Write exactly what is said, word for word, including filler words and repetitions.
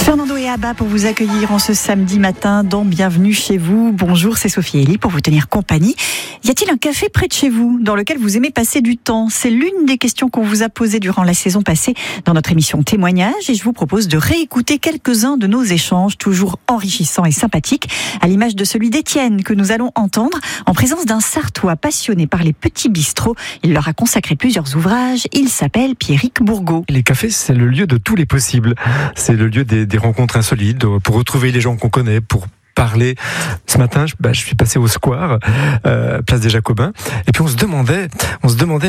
Fernando et Abba pour vous accueillir en ce samedi matin dans Bienvenue chez vous. Bonjour, c'est Sophie Elie pour vous tenir compagnie. Y a-t-il un café près de chez vous dans lequel vous aimez passer du temps? C'est l'une des questions qu'on vous a posées durant la saison passée dans notre émission Témoignages et je vous propose de réécouter quelques-uns de nos échanges toujours enrichissants et sympathiques à l'image de celui d'Étienne que nous allons entendre en présence d'un Sartois passionné par les petits bistrots. Il leur a consacré plusieurs ouvrages. Il s'appelle Pierrick Bourgault. Les cafés, c'est le lieu de tous les possibles. C'est le lieu des, des rencontres insolites, pour retrouver les gens qu'on connaît, pour parler. Ce matin, je, bah, je suis passé au Square, euh, place des Jacobins, et puis on se demandait, on se demandait